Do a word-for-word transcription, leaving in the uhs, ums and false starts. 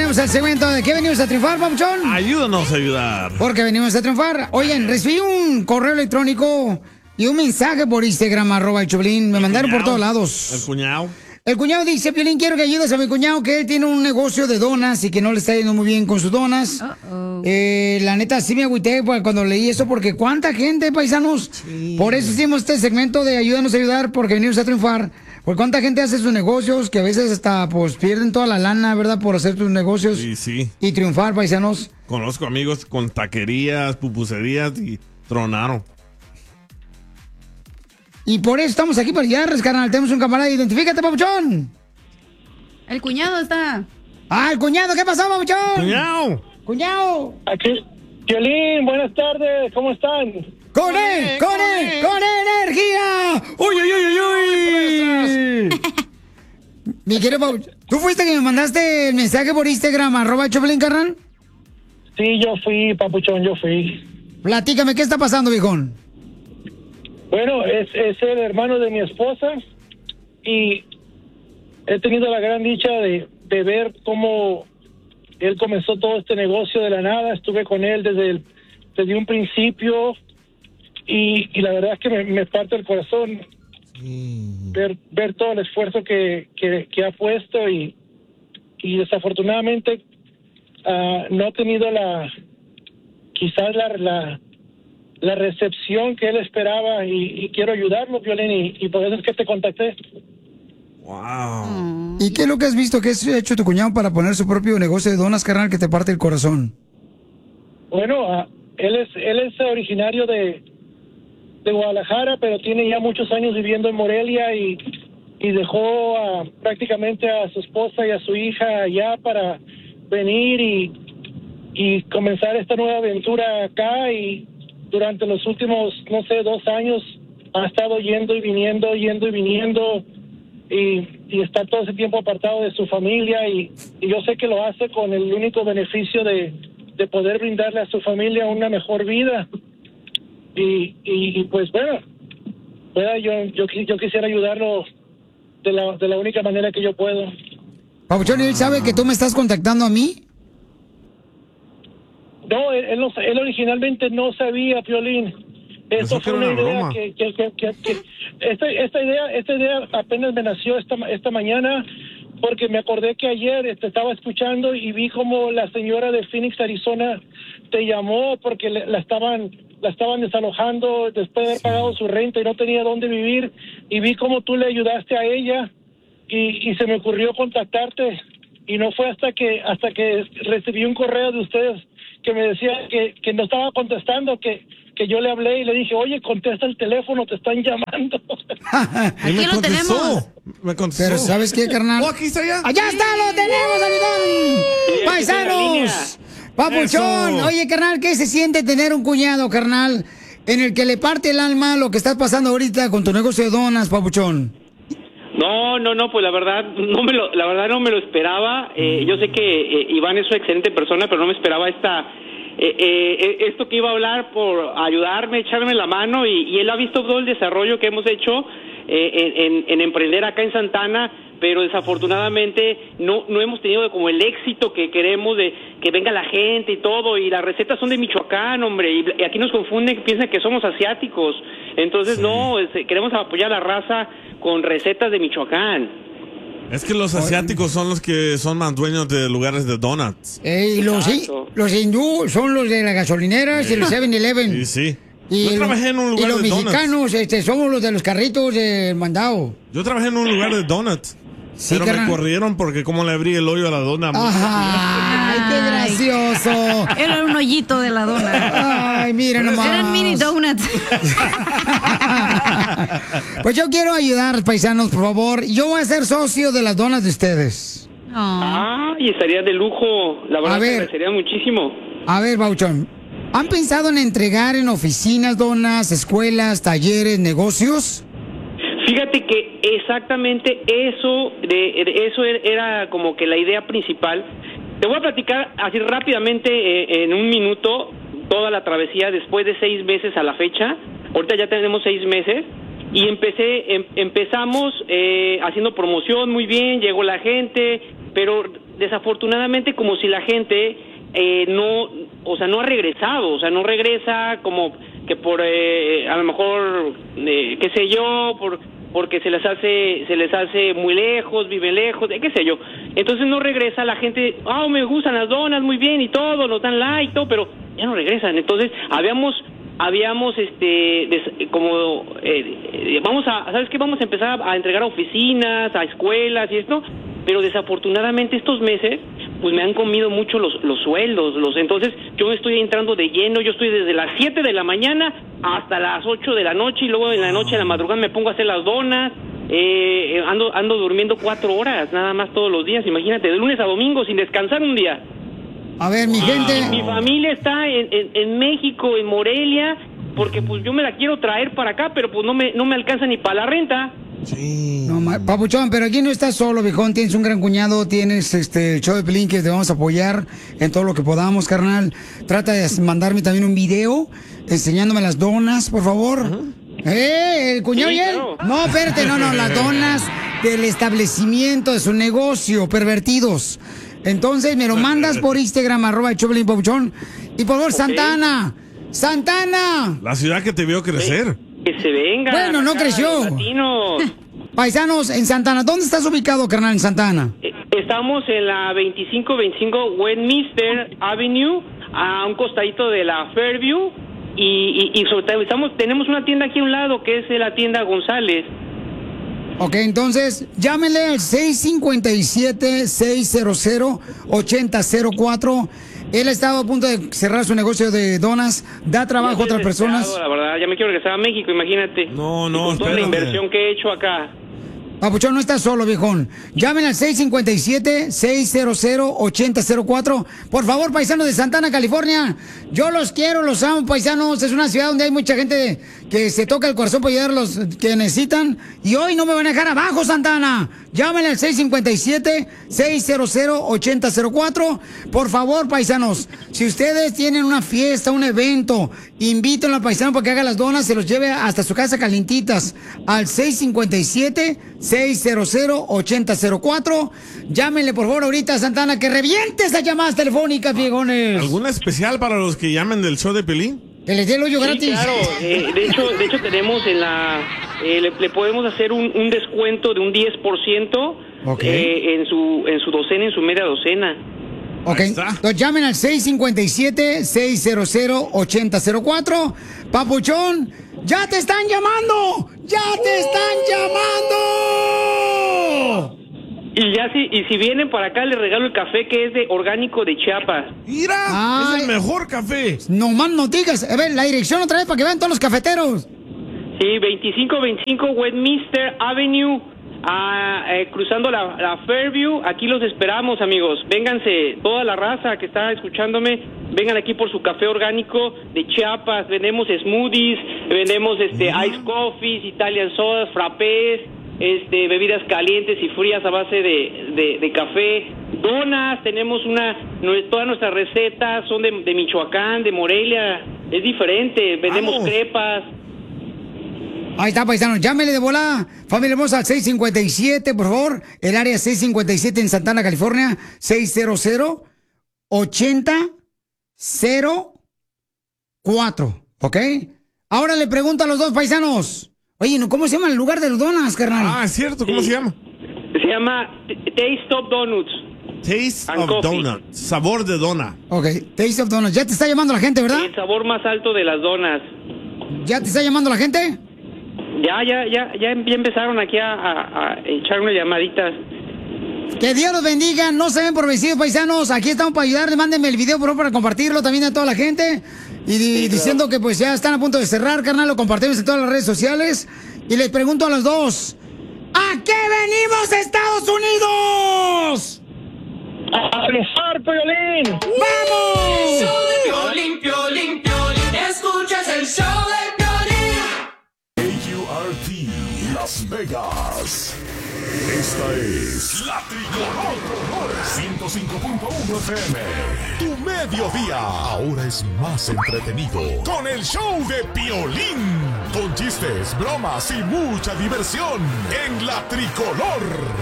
venimos al segmento de ¿qué venimos a triunfar, papuchón? Ayúdanos a ayudar. Porque venimos a triunfar. Oigan, recibí un correo electrónico y un mensaje por Instagram, arroba el Choplin. Me mandaron por todos lados. El cuñado. El cuñado dice, Piolín, quiero que ayudes a mi cuñado, que él tiene un negocio de donas y que no le está yendo muy bien con sus donas. Uh-oh. Eh, la neta, sí me agüité cuando leí eso, porque cuánta gente, paisanos. Sí. Por eso hicimos este segmento de ayúdanos a ayudar, porque venimos a triunfar. Porque cuánta gente hace sus negocios, que a veces hasta pues pierden toda la lana, ¿verdad? Por hacer sus negocios. Sí, sí. Y triunfar, paisanos. Conozco amigos con taquerías, pupuserías y tronaron. Y por eso estamos aquí para ayudarles, carnal. Tenemos un camarada. Identifícate, papuchón. El cuñado está. Ah, el cuñado. ¿Qué pasó, papuchón? Cuñado. Cuñado. Aquí. Piolín, buenas tardes. ¿Cómo están? ¡Con él! ¡Con él! ¡Con energía! ¡Uy, uy, uy, uy, uy! Mi querido papuchón, ¿tú fuiste que me mandaste el mensaje por Instagram, arroba Choplin, carnal? Sí, yo fui, papuchón, yo fui. Platícame, ¿qué está pasando, viejón? Bueno, es, es el hermano de mi esposa y he tenido la gran dicha de, de ver cómo él comenzó todo este negocio de la nada. Estuve con él desde, el, desde un principio y, y la verdad es que me, me parte el corazón mm. ver, ver todo el esfuerzo que, que, que ha puesto y, y desafortunadamente uh, no ha tenido la quizás la... la la recepción que él esperaba y, y quiero ayudarlo, Piolín, y, y por eso es que te contacté. Wow. ¿Y qué es lo que has visto que ha hecho tu cuñado para poner su propio negocio de donas, carnal, que te parte el corazón? Bueno, uh, él es él es originario de, de Guadalajara, pero tiene ya muchos años viviendo en Morelia y, y dejó uh, prácticamente a su esposa y a su hija allá para venir y, y comenzar esta nueva aventura acá y durante los últimos, no sé, dos años ha estado yendo y viniendo, yendo y viniendo y, y está todo ese tiempo apartado de su familia y, y yo sé que lo hace con el único beneficio de, de poder brindarle a su familia una mejor vida y, y, y pues bueno, bueno yo, yo, yo quisiera ayudarlo de la, de la única manera que yo puedo. Papuchón, ¿él sabe que tú me estás contactando a mí? No, él, él, no, él originalmente no sabía, Piolín. Esto fue una, una idea que, que, que, que, que esta, esta idea, esta idea apenas me nació esta esta mañana porque me acordé que ayer te estaba escuchando y vi como la señora de Phoenix, Arizona, te llamó porque le, la estaban la estaban desalojando después de haber pagado su renta y no tenía dónde vivir y vi como tú le ayudaste a ella y, y se me ocurrió contactarte y no fue hasta que hasta que recibí un correo de ustedes que me decía que, que no estaba contestando, que, que yo le hablé y le dije, oye, contesta el teléfono, te están llamando. Aquí lo tenemos. Me contestó. Pero ¿sabes qué, carnal? Oh, aquí está ya. ¡Allá está! ¡Lo tenemos, amigón! Sí, ¡Paisanos! ¡Papuchón! Eso. Oye, carnal, ¿qué se siente tener un cuñado, carnal, en el que le parte el alma lo que estás pasando ahorita con tu negocio de donas, papuchón? No, no, no, pues la verdad, no me lo, la verdad no me lo esperaba. Eh, yo sé que eh, Iván es una excelente persona, pero no me esperaba esta, eh, eh, esto que iba a hablar por ayudarme, echarme la mano y, y él ha visto todo el desarrollo que hemos hecho eh, en, en, en emprender acá en Santana, pero desafortunadamente no no hemos tenido como el éxito que queremos de que venga la gente y todo, y las recetas son de Michoacán, hombre, y, y aquí nos confunden, piensan que somos asiáticos, entonces sí. no, es, queremos apoyar a la raza con recetas de Michoacán. Es que los asiáticos son los que son más dueños de lugares de donuts. Eh, los, los hindú son los de las gasolineras sí. y el seven eleven. Sí, sí. Y Yo trabajé en un lugar y los de donuts. mexicanos este, somos los de los carritos de mandado. Yo trabajé en un lugar de donuts. Sí, pero carnal. Me corrieron porque como le abrí el hoyo a la dona. Ajá, ¡ay, qué gracioso! Era un hoyito de la dona. Ay, mira nomás. Eran mini donuts. Pues yo quiero ayudar, paisanos, por favor. Yo voy a ser socio de las donas de ustedes. Oh. Ah, y estaría de lujo. La verdad, ver, sería muchísimo. A ver, Bauchón, ¿han pensado en entregar en oficinas donas, escuelas, talleres, negocios? Fíjate que exactamente eso, de, de eso era como que la idea principal. Te voy a platicar así rápidamente eh, en un minuto toda la travesía después de seis meses a la fecha. Ahorita ya tenemos seis meses y empecé, em, empezamos eh, haciendo promoción muy bien, llegó la gente, pero desafortunadamente como si la gente eh, no, o sea, no ha regresado, o sea, no regresa como que por, eh, a lo mejor, eh, qué sé yo, por porque se les hace se les hace muy lejos, viven lejos, qué sé yo. Entonces no regresa la gente, ah, oh, me gustan las donas, muy bien, y todo, nos dan like, todo, pero ya no regresan. Entonces habíamos, habíamos, este, des, como, eh, vamos a, ¿sabes qué? Vamos a empezar a entregar a oficinas, a escuelas y esto, pero desafortunadamente estos meses, pues me han comido mucho los, los sueldos, los, entonces yo me estoy entrando de lleno, yo estoy desde las siete de la mañana hasta las ocho de la noche, y luego en la noche, en la madrugada me pongo a hacer las donas, eh, ando, ando durmiendo cuatro horas, nada más todos los días, imagínate, de lunes a domingo sin descansar un día. A ver, mi gente. Mi familia está en, en, en México, en Morelia, porque pues yo me la quiero traer para acá, pero pues no me, no me alcanza ni para la renta. Sí. No, papuchón, pero aquí no estás solo, viejón. Tienes un gran cuñado, tienes este el show de Pelín que te vamos a apoyar en todo lo que podamos, carnal. Trata de mandarme también un video enseñándome las donas, por favor. Uh-huh. ¿Eh? ¿El cuñado sí, y él? Claro. No, espérate, no, no, las donas del establecimiento de su negocio, pervertidos. Entonces me lo mandas por Instagram, arroba el show de Pelín, papuchón. Y por favor, okay. Santana, Santana. La ciudad que te vio crecer. Sí. Que se venga. Bueno, no creció. Paisanos, en Santana, ¿dónde estás ubicado, carnal, en Santana? Estamos en la veinticinco veinticinco Westminster Avenue, a un costadito de la Fairview, y, y, y sobre, estamos, tenemos una tienda aquí a un lado, que es la tienda González. Ok, entonces, llámenle al seis cinco siete, seis cero cero, ocho cero cero cuatro. Él ha estado a punto de cerrar su negocio de donas, da trabajo a otras personas. La verdad, ya me quiero regresar a México, imagínate. No, no, con toda la inversión que he hecho acá. Papuchón, no estás solo, viejón. Llamen al seis cinco siete, seis cero cero, ocho cero cero cuatro. Por favor, paisanos de Santana, California. Yo los quiero, los amo, paisanos. Es una ciudad donde hay mucha gente que se toca el corazón para ayudar a los que necesitan. Y hoy no me van a dejar abajo, Santana. Llámenle al seis cinco siete, seis cero cero, ocho cero cero cuatro. Por favor, paisanos, si ustedes tienen una fiesta, un evento, inviten al paisano para que haga las donas, se los lleve hasta su casa calientitas. Al seis cinco siete, seis cero cero, ocho cero cero cuatro. Llámenle, por favor, ahorita a Santana, que reviente esas llamadas telefónicas, viejones. ¿Alguna especial para los que llamen del show de Pelín? Que les dé el hoyo sí, gratis. Claro, eh, de hecho, de hecho tenemos en la, eh, le, le podemos hacer un, un descuento de un diez por ciento okay. eh, en su en su docena, en su media docena. Ok, entonces llamen al seis cinco siete, seis cero cero, ocho cero cero cuatro. Papuchón, ¡ya te están llamando! ¡Ya te están llamando! Y ya si, y si vienen para acá, les regalo el café que es de orgánico de Chiapas. ¡Mira! Ay, es el mejor café. No más no digas. A ver, la dirección otra vez para que vean todos los cafeteros. Sí, veinticinco veinticinco Westminster Avenue, ah, eh, cruzando la, la Fairview. Aquí los esperamos, amigos. Vénganse, toda la raza que está escuchándome, vengan aquí por su café orgánico de Chiapas. Vendemos smoothies, vendemos este mm. ice coffees, Italian sodas, frappés, este, bebidas calientes y frías a base de, de, de café, donas, tenemos una, todas nuestras recetas son de, de Michoacán, de Morelia, es diferente, vendemos Vamos. crepas. Ahí está, paisanos, llámele de volada, familia hermosa, al seis cinco siete, por favor, el área seis cinco siete en Santana, California, seis cero cero, ocho cero cero cuatro, ¿ok? Ahora le pregunto a los dos paisanos. Oye, ¿cómo se llama el lugar de los donas, carnal? Ah, es cierto, ¿cómo sí. se llama? Se llama Taste of Donuts. Taste of coffee. Donuts, sabor de dona. Ok, Taste of Donuts. Ya te está llamando la gente, ¿verdad? El sabor más alto de las donas. ¿Ya te está llamando la gente? Ya, ya, ya, ya empezaron aquí a, a, a echar unas llamaditas. Que Dios los bendiga, no se ven por vencidos, paisanos. Aquí estamos para ayudarles, mándenme el video, por favor, para compartirlo también a toda la gente. Y sí, diciendo claro. que pues ya están a punto de cerrar, carnal, lo compartimos en todas las redes sociales. Y les pregunto a los dos, ¿a qué venimos, Estados Unidos? ¡A triunfar, Piolín! ¡Vamos! El show de Piolín, Piolín, Piolín. Escuchas el show de Piolín. A U R T, Las Vegas. Esta es La Tricolor ciento cinco punto uno F M. Tu mediodía ahora es más entretenido con el show de Piolín. Con chistes, bromas y mucha diversión en La Tricolor.